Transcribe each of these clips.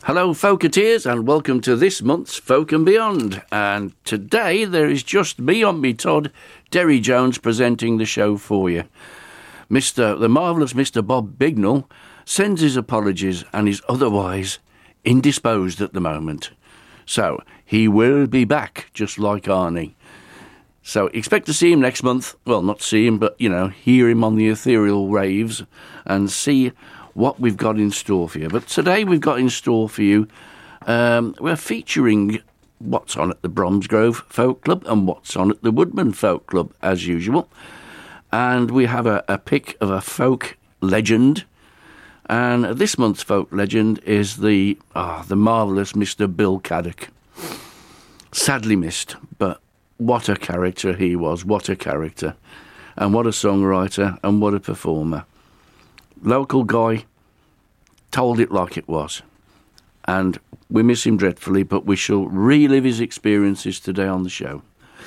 Hello, Folketeers, and welcome to this month's Folk and Beyond. And today there is just me on me Todd, Derry Jones, presenting the show for you. The marvellous Mr. Bob Bignell sends his apologies and is otherwise indisposed at the moment. So he will be back, just like Arnie. So expect to see him next month. Well, not see him, but, hear him on the ethereal waves and see what we've got in store for you. But today we've got in store for you, we're featuring what's on at the Bromsgrove Folk Club and what's on at the Woodman Folk Club, as usual. And we have a pick of a folk legend. And this month's folk legend is the marvellous Mr. Bill Caddock. Sadly missed, but what a character he was, what a character. And what a songwriter and what a performer. Local guy, told it like it was. And we miss him dreadfully, but we shall relive his experiences today on the show.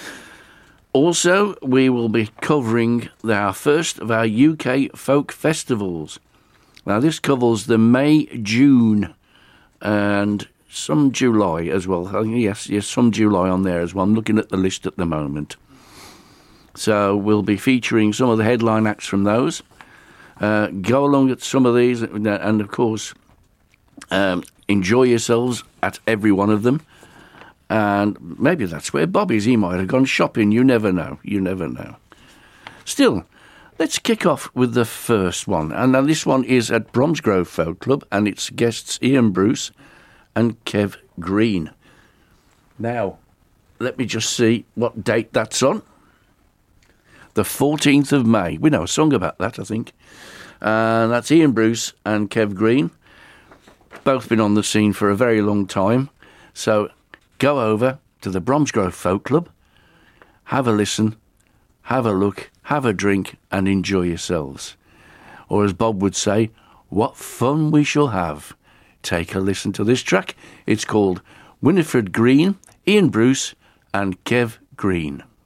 Also, we will be covering our first of our UK folk festivals. Now, this covers the May, June, and some July as well. Yes, some July on there as well. I'm looking at the list at the moment. So we'll be featuring some of the headline acts from those. Go along at some of these and of course, enjoy yourselves at every one of them. And maybe that's where Bob is. He might have gone shopping. You never know. You never know. Still, let's kick off with the first one. And now this one is at Bromsgrove Folk Club, and it's guests Ian Bruce and Kev Green. Now, let me just see what date that's on. The 14th of May. We know a song about that, I think. And that's Ian Bruce and Kev Green. Both been on the scene for a very long time. So go over to the Bromsgrove Folk Club, have a listen, have a look, have a drink, and enjoy yourselves. Or as Bob would say, what fun we shall have. Take a listen to this track. It's called Winifred Green, Ian Bruce, and Kev Green.